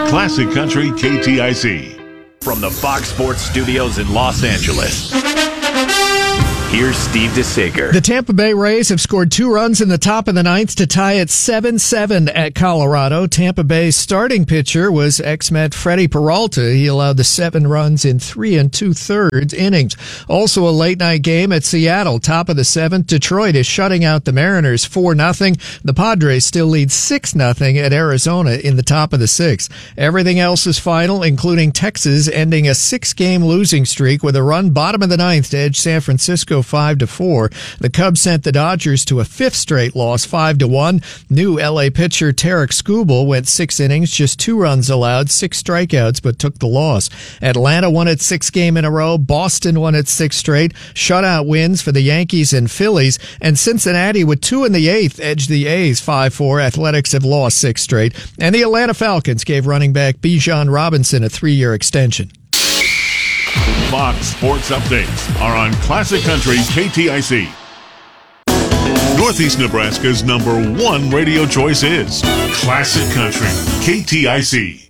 Classic Country KTIC. From the Fox Sports Studios in Los Angeles, here's Steve DeSager. The Tampa Bay Rays have scored 2 runs in the top of the ninth to tie it 7-7 at Colorado. Tampa Bay's starting pitcher was ex-Met Freddie Peralta. He allowed the 7 runs in 3 2/3 innings. Also a late-night game at Seattle. Top of the 7th, Detroit is shutting out the Mariners 4-0. The Padres still lead 6-0 at Arizona in the top of the 6th. Everything else is final, including Texas ending a 6-game losing streak with a run bottom of the 9th to edge San Francisco 5-4. The Cubs sent the Dodgers to a 5th straight loss, 5-1. New LA pitcher Tarek Skubal went 6 innings, just 2 runs allowed, 6 strikeouts, but took the loss. Atlanta won its 6th game in a row. Boston won its 6th straight. Shutout wins for the Yankees and Phillies. And Cincinnati, with 2 in the 8th, edged the A's 5-4. Athletics have lost 6 straight. And the Atlanta Falcons gave running back Bijan Robinson a 3-year extension. Fox Sports Updates are on Classic Country KTIC. Northeast Nebraska's #1 radio choice is Classic Country KTIC.